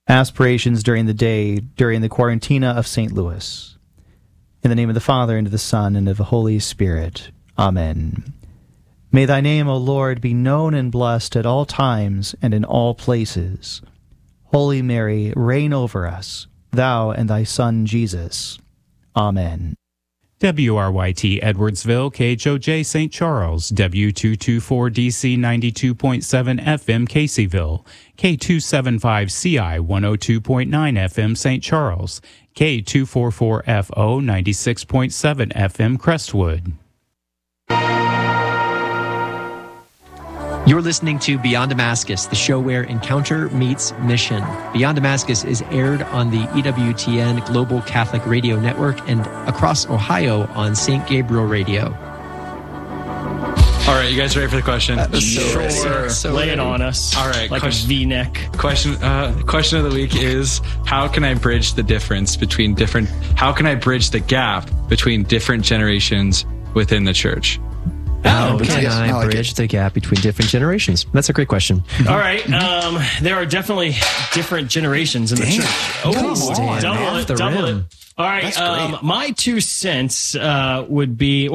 Aspirations during the day, during the Quarantina of St. Louis. In the name of the Father, and of the Son, and of the Holy Spirit. Amen. May thy name, O Lord, be known and blessed at all times and in all places. Holy Mary, reign over us, thou and thy Son Jesus. Amen. WRYT Edwardsville, KHOJ St. Charles, W224DC 92.7 FM Caseyville, K275CI 102.9 FM St. Charles, K244FO 96.7 FM Crestwood. You're listening to Beyond Damascus, the show where encounter meets mission. Beyond Damascus is aired on the EWTN Global Catholic Radio Network and across Ohio on St. Gabriel Radio. All right, you guys ready for the question? Sure. Lay it on us. All right. Like a V-neck. Question of the week is, how can I bridge the gap between different generations within the church? How can I bridge the gap between different generations? That's a great question. All right. There are definitely different generations in the church. Double it. All right. My 2 cents would be...